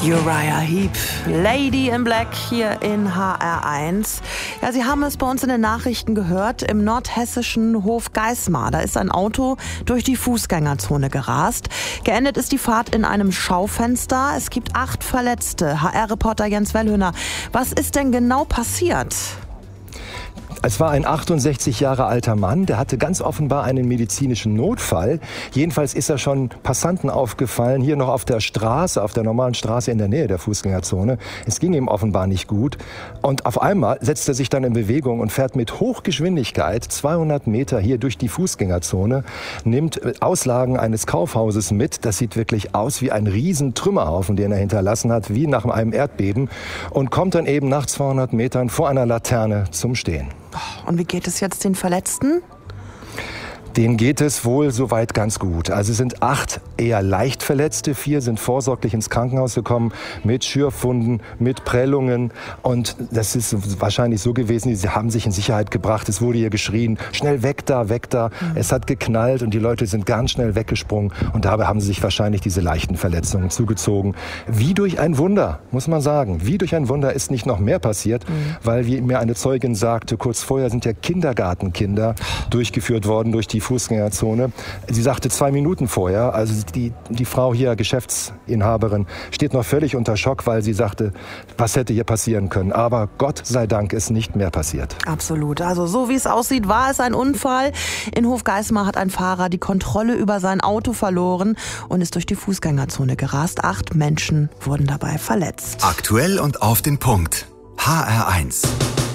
Uriah Heep, Lady in Black hier in HR1. Ja, Sie haben es bei uns in den Nachrichten gehört, im nordhessischen Hof Geismar. Da ist ein Auto durch die Fußgängerzone gerast. Geendet ist die Fahrt in einem Schaufenster. Es gibt 8 Verletzte. HR-Reporter Jens Wellhöhner, was ist denn genau passiert? Es war ein 68 Jahre alter Mann, der hatte ganz offenbar einen medizinischen Notfall. Jedenfalls ist er schon Passanten aufgefallen, hier noch auf der Straße, auf der normalen Straße in der Nähe der Fußgängerzone. Es ging ihm offenbar nicht gut. Und auf einmal setzt er sich dann in Bewegung und fährt mit Hochgeschwindigkeit 200 Meter hier durch die Fußgängerzone, nimmt Auslagen eines Kaufhauses mit. Das sieht wirklich aus wie ein riesen Trümmerhaufen, den er hinterlassen hat, wie nach einem Erdbeben. Und kommt dann eben nach 200 Metern vor einer Laterne zum Stehen. Und wie geht es jetzt den Verletzten? Denen geht es wohl soweit ganz gut. Also es sind 8 eher leicht Verletzte, 4 sind vorsorglich ins Krankenhaus gekommen mit Schürfwunden, mit Prellungen. Und das ist wahrscheinlich so gewesen, sie haben sich in Sicherheit gebracht. Es wurde hier geschrien, schnell weg da, weg da. Es hat geknallt und die Leute sind ganz schnell weggesprungen. Und dabei haben sie sich wahrscheinlich diese leichten Verletzungen zugezogen. Wie durch ein Wunder, muss man sagen. Wie durch ein Wunder ist nicht noch mehr passiert, weil, wie mir eine Zeugin sagte, kurz vorher sind ja Kindergartenkinder durchgeführt worden durch die Fußgängerzone. Sie sagte 2 Minuten vorher, also die Frau hier, Geschäftsinhaberin, steht noch völlig unter Schock, weil sie sagte, was hätte hier passieren können. Aber Gott sei Dank ist nicht mehr passiert. Absolut. Also so wie es aussieht, war es ein Unfall. In Hof Geismar hat ein Fahrer die Kontrolle über sein Auto verloren und ist durch die Fußgängerzone gerast. 8 Menschen wurden dabei verletzt. Aktuell und auf den Punkt. HR1.